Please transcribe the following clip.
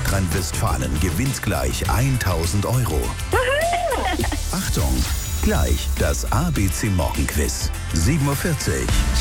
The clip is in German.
Nordrhein-Westfalen gewinnt gleich 1.000 Euro. Achtung, gleich das ABC Morgenquiz. 7:40 Uhr.